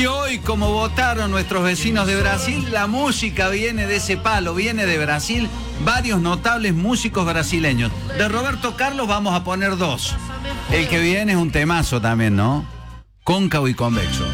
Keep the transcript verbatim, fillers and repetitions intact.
Y hoy, como votaron nuestros vecinos de Brasil, la música viene de ese palo, viene de Brasil, varios notables músicos brasileños. De Roberto Carlos vamos a poner dos. El que viene es un temazo también, ¿no? Cóncavo y convexo.